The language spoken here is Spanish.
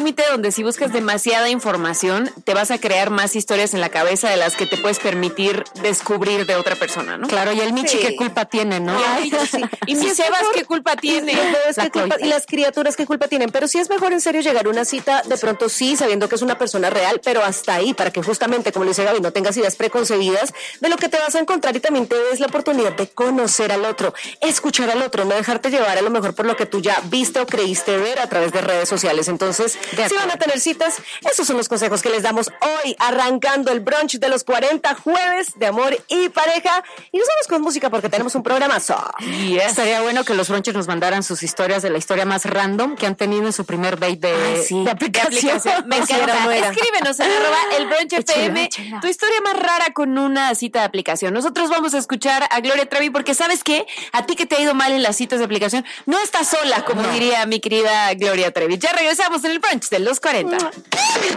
límite donde si buscas demasiada información, te vas a crear más historias en la cabeza de las que te puedes permitir descubrir de otra persona, ¿no? Claro, y el Michi, ¿qué culpa tiene, no? Ay, sí. Y mi Sebas, ¿qué culpa tiene? Y las criaturas, ¿qué culpa tienen? Pero sí es mejor en serio llegar a una cita, de pronto sí, sabiendo que es una persona real, pero hasta ahí, para que justamente, como le dice Gaby, no tengas ideas preconcebidas de lo que te vas a encontrar y también te des la oportunidad de conocer al otro, escuchar al otro, no dejarte llevar a lo mejor por lo que tú ya viste o creíste ver a través de redes sociales. Entonces, si van a tener citas, esos son los consejos que les damos hoy, arrancando el brunch de los 40, jueves de amor y pareja. Y nos vamos con música porque tenemos un programazo. Yes. Estaría bueno que los brunches nos mandaran sus historias de la historia más random que han tenido en su primer date de aplicación. Me encanta. Escríbenos en @elbrunchfm tu historia más rara con una cita de aplicación. Nosotros vamos a escuchar a Gloria Trevi porque ¿sabes qué? A ti que te ha ido mal en las citas de aplicación, no estás sola, como diría mi querida Gloria Trevi. Ya regresamos en el brunch de los 40.